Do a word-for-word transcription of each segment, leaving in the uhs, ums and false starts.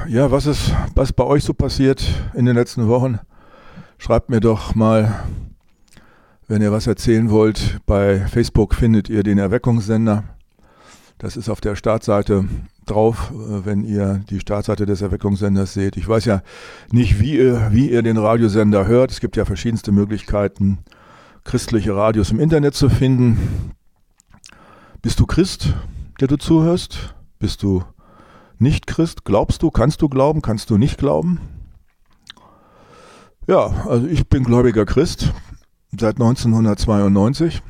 Ja, was ist, was bei euch so passiert in den letzten Wochen? Schreibt mir doch mal, wenn ihr was erzählen wollt. Bei Facebook findet ihr den Erweckungssender. Das ist auf der Startseite drauf, wenn ihr die Startseite des Erweckungssenders seht. Ich weiß ja nicht, wie ihr, wie ihr den Radiosender hört. Es gibt ja verschiedenste Möglichkeiten, christliche Radios im Internet zu finden. Bist du Christ, der du zuhörst? Bist du nicht Christ? Glaubst du? Kannst du glauben? Kannst du nicht glauben? Ja, also ich bin gläubiger Christ seit neunzehnhundertzweiundneunzig.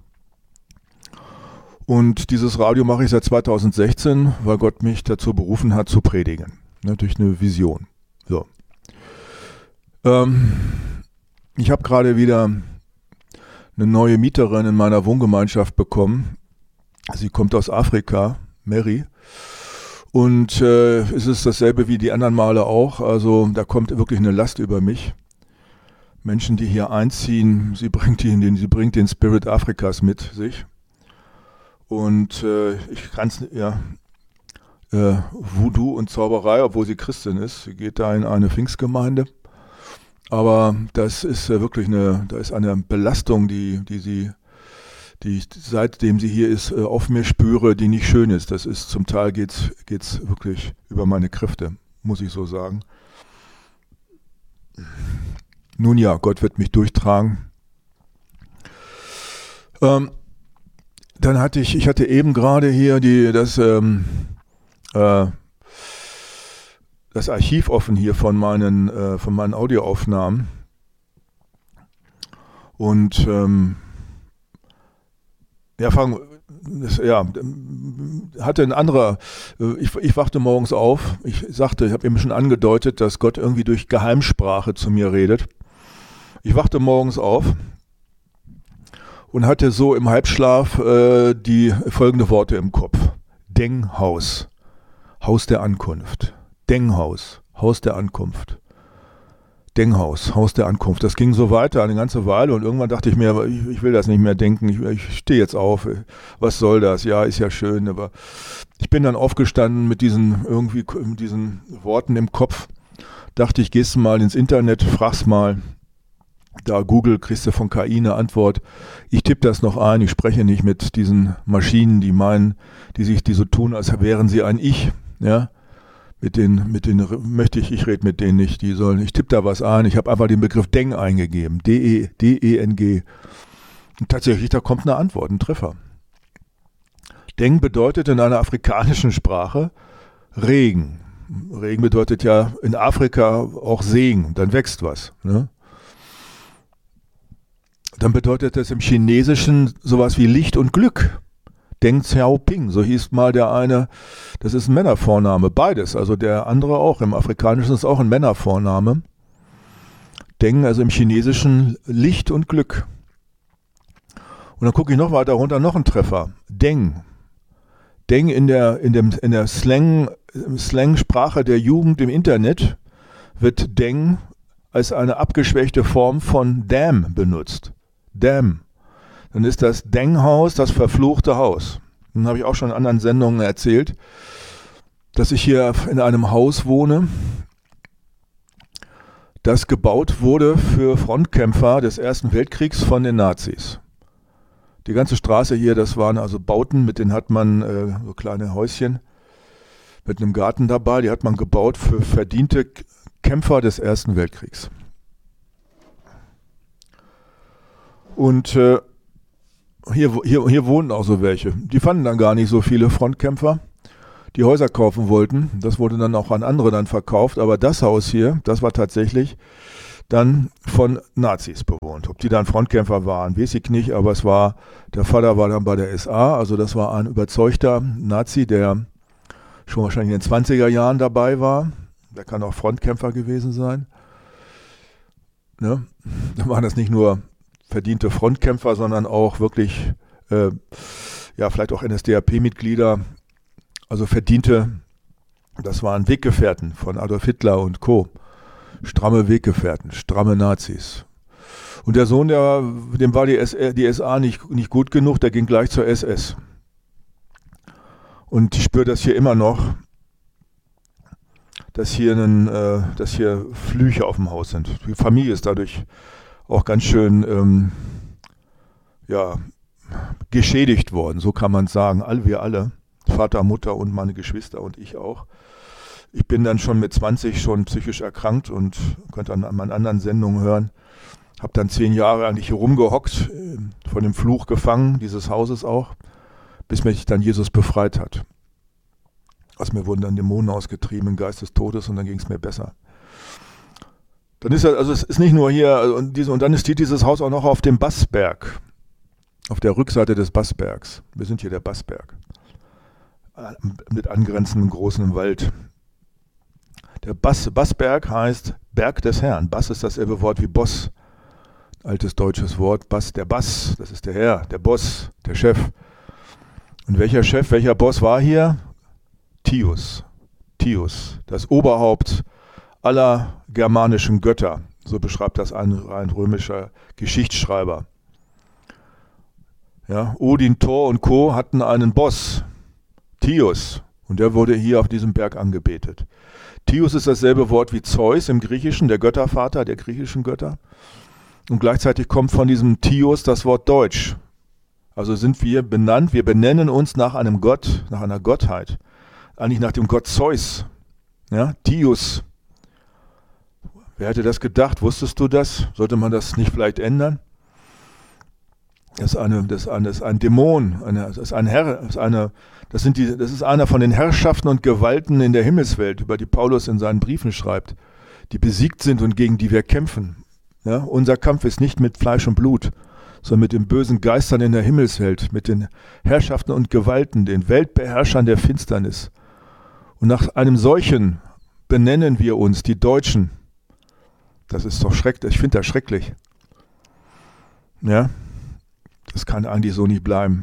Und dieses Radio mache ich seit zweitausendsechzehn, weil Gott mich dazu berufen hat, zu predigen. Ne, durch eine Vision. So. Ähm, ich habe gerade wieder eine neue Mieterin in meiner Wohngemeinschaft bekommen. Sie kommt aus Afrika, Mary. Und äh, es ist dasselbe wie die anderen Male auch. Also da kommt wirklich eine Last über mich. Menschen, die hier einziehen, sie bringt den, sie bringt den Spirit Afrikas mit sich. Und äh, ich kann es, ja, äh, Voodoo und Zauberei, obwohl sie Christin ist. Sie geht da in eine Pfingstgemeinde. Aber das ist äh, wirklich eine, da ist eine Belastung, die, die sie, die ich seitdem sie hier ist, äh, auf mir spüre, die nicht schön ist. Das ist, zum Teil geht's, geht's wirklich über meine Kräfte, muss ich so sagen. Nun ja, Gott wird mich durchtragen. Ähm, Dann hatte ich, ich hatte eben gerade hier die, das, ähm, äh, das Archiv offen hier von meinen, äh, von meinen Audioaufnahmen. Und ähm, ja, fangen, das, ja, hatte ein anderer, ich, ich wachte morgens auf, ich sagte, ich habe eben schon angedeutet, dass Gott irgendwie durch Geheimsprache zu mir redet. Ich wachte morgens auf und hatte so im Halbschlaf äh, die folgende Worte im Kopf. Denghaus, Haus der Ankunft. Denghaus, Haus der Ankunft. Denghaus, Haus der Ankunft. Das ging so weiter eine ganze Weile und irgendwann dachte ich mir, ich, ich will das nicht mehr denken, ich, ich stehe jetzt auf, was soll das? Ja, ist ja schön, aber ich bin dann aufgestanden mit diesen, irgendwie, mit diesen Worten im Kopf, dachte ich, gehst du mal ins Internet, fragst mal, da Google, kriegst du von K I eine Antwort. Ich tippe das noch ein, ich spreche nicht mit diesen Maschinen, die meinen, die sich, die so tun, als wären sie ein Ich, ja. Mit denen, mit denen möchte ich, ich rede mit denen nicht, die sollen, ich tippe da was ein, ich habe einfach den Begriff Deng eingegeben, D E N G. Und tatsächlich, da kommt eine Antwort, ein Treffer. Deng bedeutet in einer afrikanischen Sprache Regen. Regen bedeutet ja in Afrika auch Segen, dann wächst was, ne? Dann bedeutet das im Chinesischen sowas wie Licht und Glück. Deng Xiaoping, so hieß mal der eine, das ist ein Männervorname, beides, also der andere auch, im Afrikanischen ist auch ein Männervorname. Deng, also im Chinesischen Licht und Glück. Und dann gucke ich noch weiter runter, noch ein Treffer, Deng. Deng in der, in dem, in der Slang, Slang-Sprache der Jugend im Internet wird Deng als eine abgeschwächte Form von Damn benutzt. Damn. Dann ist das Denghaus das verfluchte Haus. Dann habe ich auch schon in anderen Sendungen erzählt, dass ich hier in einem Haus wohne, das gebaut wurde für Frontkämpfer des Ersten Weltkriegs von den Nazis. Die ganze Straße hier, das waren also Bauten, mit denen hat man äh, so kleine Häuschen mit einem Garten dabei, die hat man gebaut für verdiente Kämpfer des Ersten Weltkriegs. Und äh, hier, hier, hier wohnen auch so welche. Die fanden dann gar nicht so viele Frontkämpfer, die Häuser kaufen wollten. Das wurde dann auch an andere dann verkauft. Aber das Haus hier, das war tatsächlich dann von Nazis bewohnt. Ob die dann Frontkämpfer waren, weiß ich nicht. Aber es war, der Vater war dann bei der S A. Also das war ein überzeugter Nazi, der schon wahrscheinlich in den zwanziger Jahren dabei war. Der kann auch Frontkämpfer gewesen sein. Ne? Da waren das nicht nur verdiente Frontkämpfer, sondern auch wirklich, äh, ja, vielleicht auch N S D A P-Mitglieder, also verdiente, das waren Weggefährten von Adolf Hitler und Co. Stramme Weggefährten, stramme Nazis. Und der Sohn, der, dem war die, S R, die S A nicht, nicht gut genug, der ging gleich zur S S. Und ich spüre das hier immer noch, dass hier, einen, äh, dass hier Flüche auf dem Haus sind. Die Familie ist dadurch auch ganz schön ähm, ja, geschädigt worden, so kann man sagen. All wir alle, Vater, Mutter und meine Geschwister und ich auch. Ich bin dann schon mit zwanzig schon psychisch erkrankt und könnt dann an meinen anderen Sendungen hören. Habe dann zehn Jahre eigentlich hier rumgehockt, von dem Fluch gefangen, dieses Hauses auch, bis mich dann Jesus befreit hat. Aus mir wurden dann Dämonen ausgetrieben im Geist des Todes und dann ging es mir besser. Dann ist also es ist nicht nur hier, und, diese, und dann steht dieses Haus auch noch auf dem Bassberg, auf der Rückseite des Bassbergs. Wir sind hier der Bassberg, mit angrenzendem großen Wald. Der Bass, Bassberg heißt Berg des Herrn. Bass ist dasselbe Wort wie Boss. Altes deutsches Wort. Bass, der Bass, das ist der Herr, der Boss, der Chef. Und welcher Chef, welcher Boss war hier? Tius. Tius, das Oberhaupt aller germanischen Götter. So beschreibt das ein, ein römischer Geschichtsschreiber. Ja, Odin, Thor und Co. hatten einen Boss, Tius. Und der wurde hier auf diesem Berg angebetet. Tius ist dasselbe Wort wie Zeus im Griechischen, der Göttervater der griechischen Götter. Und gleichzeitig kommt von diesem Tius das Wort Deutsch. Also sind wir benannt, wir benennen uns nach einem Gott, nach einer Gottheit. Eigentlich nach dem Gott Zeus. Ja, Tius. Wer hätte das gedacht? Wusstest du das? Sollte man das nicht vielleicht ändern? Das ist, eine, das ist, eine, das ist ein Dämon, eine, das ist ein Herr, das ist, eine, das, sind die, das ist einer von den Herrschaften und Gewalten in der Himmelswelt, über die Paulus in seinen Briefen schreibt, die besiegt sind und gegen die wir kämpfen. Ja, unser Kampf ist nicht mit Fleisch und Blut, sondern mit den bösen Geistern in der Himmelswelt, mit den Herrschaften und Gewalten, den Weltbeherrschern der Finsternis. Und nach einem solchen benennen wir uns, die Deutschen. Das ist doch schrecklich, ich finde das schrecklich. Ja. Das kann eigentlich so nicht bleiben.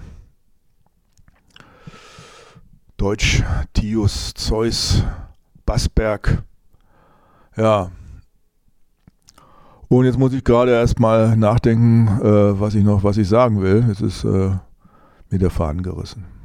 Deutsch, Tius, Zeus, Bassberg. Ja. Und jetzt muss ich gerade erstmal nachdenken, äh, was ich noch, was ich sagen will. Jetzt ist äh, mir der Faden gerissen.